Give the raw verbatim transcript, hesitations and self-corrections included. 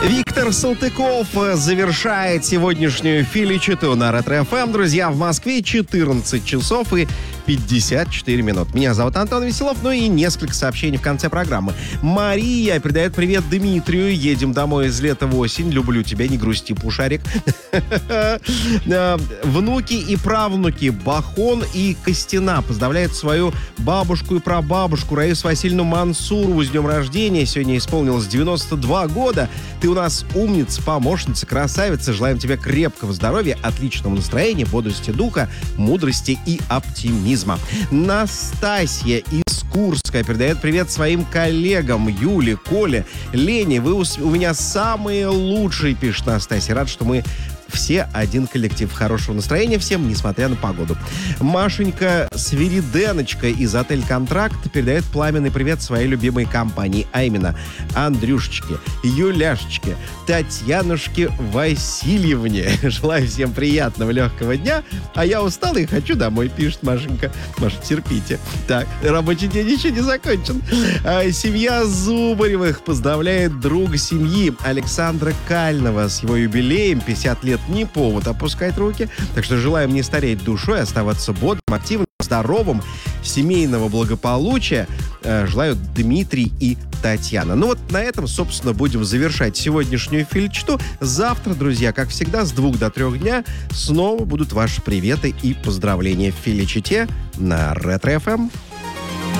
Виктор Салтыков завершает сегодняшнюю филичету на Ретро-эф эм. Друзья, в Москве четырнадцать часов и пятьдесят четыре минут. Меня зовут Антон Веселов, ну и несколько сообщений в конце программы. Мария передает привет Дмитрию. Едем домой из лета в осень. Люблю тебя, не грусти, пушарик. Внуки и правнуки Бахон и Костина поздравляют свою бабушку и прабабушку Раису Васильевну Мансурову с днем рождения. Сегодня исполнилось девяносто два года. Ты у нас умница, помощница, красавица. Желаем тебе крепкого здоровья, отличного настроения, бодрости духа, мудрости и оптимизма. Настасья из Курска передает привет своим коллегам Юле, Коле, Лене. Вы у меня самые лучшие, пишет Настасья. Рад, что мы все один коллектив. Хорошего настроения всем, несмотря на погоду. Машенька Свириденочка из «Отель Контракт» передает пламенный привет своей любимой компании, а именно Андрюшечке, Юляшечке, Татьянушке Васильевне. Желаю всем приятного, легкого дня. А я устала и хочу домой, пишет Машенька. Маша, терпите. Так, рабочий день еще не закончен. А, семья Зубаревых поздравляет друга семьи Александра Кального с его юбилеем. пятьдесят лет не повод опускать руки. Так что желаем не стареть душой, оставаться бодрым, активным, здоровым, семейного благополучия. Э, желаю Дмитрий и Татьяна. Ну вот на этом, собственно, будем завершать сегодняшнюю филичту. Завтра, друзья, как всегда, с двух до трех дня снова будут ваши приветы и поздравления в филичте на Ретро-эф эм.